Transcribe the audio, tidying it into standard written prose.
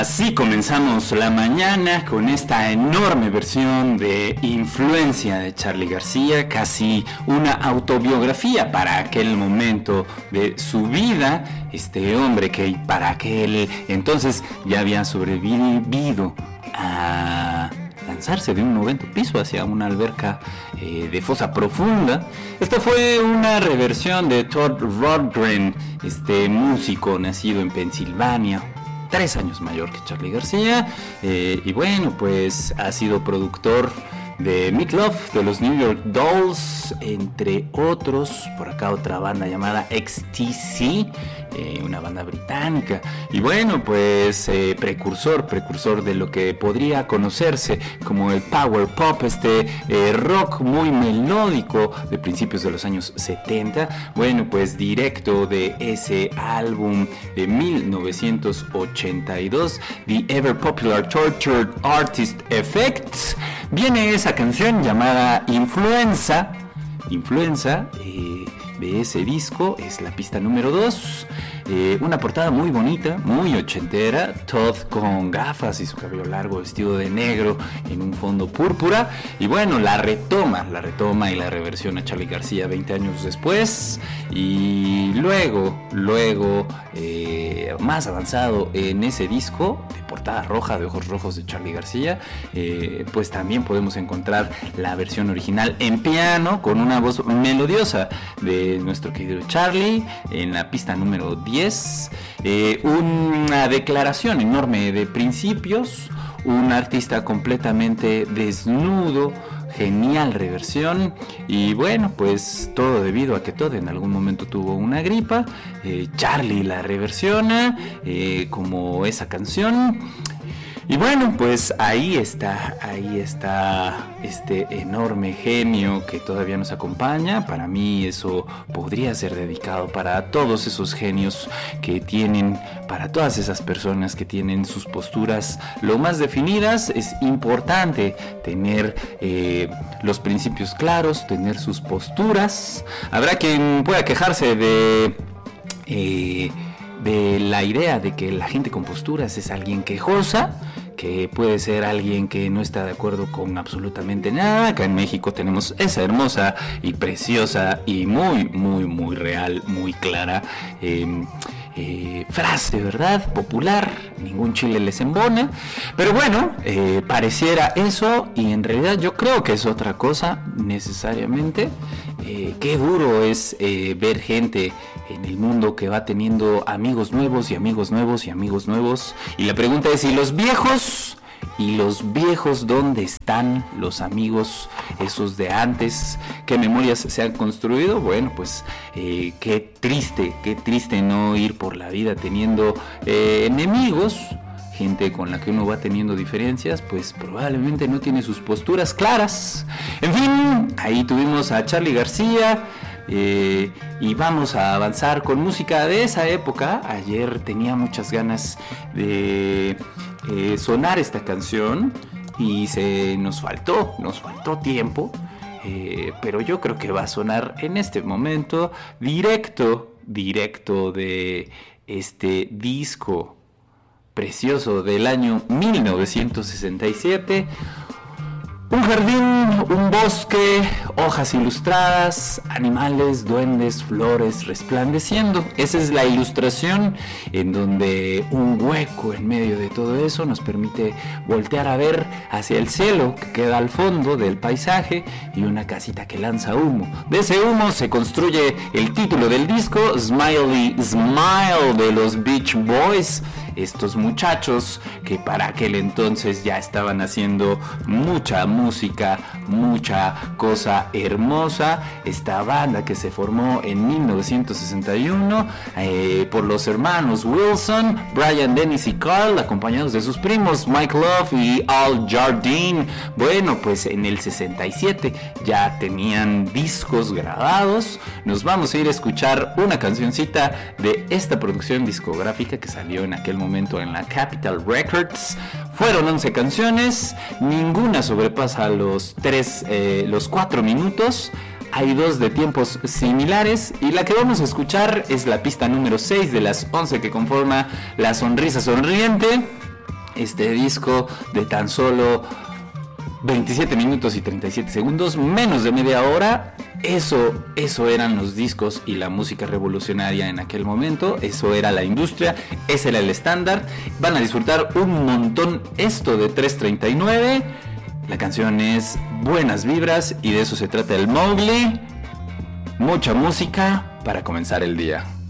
Así comenzamos la mañana con esta enorme versión de Influencia de Charly García, casi una autobiografía para aquel momento de su vida, este hombre que para aquel entonces ya había sobrevivido a lanzarse de un 90 piso hacia una alberca de fosa profunda. Esta fue una reversión de Todd Rundgren, este músico nacido en Pensilvania, 3 años mayor que Charly García, y bueno, pues ha sido productor de Meat Loaf, de los New York Dolls, entre otros. Por acá otra banda llamada XTC, una banda británica. Y bueno, pues precursor de lo que podría conocerse como el power pop, rock muy melódico de principios de los años 70. Bueno, pues directo de ese álbum de 1982, The Ever Popular Tortured Artist Effects, viene esa canción llamada Influenza, de ese disco. Es la pista número 2, una portada muy bonita, muy ochentera, Todd con gafas y su cabello largo vestido de negro en un fondo púrpura, y bueno, la retoma y la reversiona Charly García 20 años después, y luego más avanzado en ese disco de portada roja, de ojos rojos de Charly García, pues también podemos encontrar la versión original en piano con una voz melodiosa de nuestro querido Charly en la pista número 10. Una declaración enorme de principios, un artista completamente desnudo, genial reversión, y bueno, pues todo debido a que Todd en algún momento tuvo una gripa. Charly la reversiona como esa canción. Y bueno, pues ahí está este enorme genio que todavía nos acompaña. Para mí eso podría ser dedicado para todos esos genios que tienen, para todas esas personas que tienen sus posturas lo más definidas. Es importante tener los principios claros, tener sus posturas. Habrá quien pueda quejarse de la idea de que la gente con posturas es alguien quejosa, que puede ser alguien que no está de acuerdo con absolutamente nada. Acá en México tenemos esa hermosa y preciosa y muy real, muy clara frase, ¿verdad? Popular: ningún chile les embona. Pero bueno, pareciera eso, y en realidad yo creo que es otra cosa necesariamente. Qué duro es ver gente en el mundo que va teniendo amigos nuevos y amigos nuevos y amigos nuevos, y la pregunta es: ¿y los viejos? ¿Y los viejos dónde están? Los amigos esos de antes, ¿qué memorias se han construido? Bueno, pues qué triste no ir por la vida teniendo enemigos, gente con la que uno va teniendo diferencias, pues probablemente no tiene sus posturas claras. En fin, ahí tuvimos a Charly García. Y vamos a avanzar con música de esa época. Ayer tenía muchas ganas de sonar esta canción y nos faltó tiempo, pero yo creo que va a sonar en este momento, directo de este disco precioso del año 1967. Un jardín, un bosque, hojas ilustradas, animales, duendes, flores resplandeciendo. Esa es la ilustración, en donde un hueco en medio de todo eso nos permite voltear a ver hacia el cielo que queda al fondo del paisaje, y una casita que lanza humo. De ese humo se construye el título del disco, Smiley Smile, de los Beach Boys. Estos muchachos que para aquel entonces ya estaban haciendo mucha música, mucha cosa hermosa. Esta banda que se formó en 1961 por los hermanos Wilson, Brian, Dennis y Carl, acompañados de sus primos Mike Love y Al Jardine. Bueno, pues en el 67 ya tenían discos grabados. Nos vamos a ir a escuchar una cancioncita de esta producción discográfica que salió en aquel momento en la Capitol Records. Fueron 11 canciones, ninguna sobrepasa los 4 minutos. Hay 2 de tiempos similares, y la que vamos a escuchar es la pista número 6 de las 11 que conforma La Sonrisa Sonriente. Este disco de tan solo 27 minutos y 37 segundos, menos de media hora. Eso eran los discos y la música revolucionaria en aquel momento. Eso era la industria, ese era el estándar. Van a disfrutar un montón esto de 339. La canción es Buenas Vibras y de eso se trata el Mowgli. Mucha música para comenzar el día.